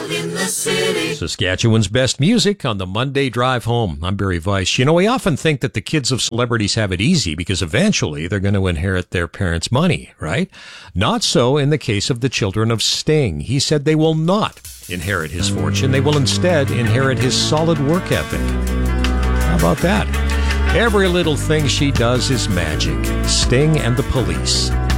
in the city. Saskatchewan's best music on the Monday Drive Home. I'm Barry Weiss. You know, we often think that the kids of celebrities have it easy because eventually they're going to inherit their parents' money, right? Not so in the case of the children of Sting. He said they will not inherit his fortune. They will instead inherit his solid work ethic. How about that? Every little thing she does is magic. Sting and the Police.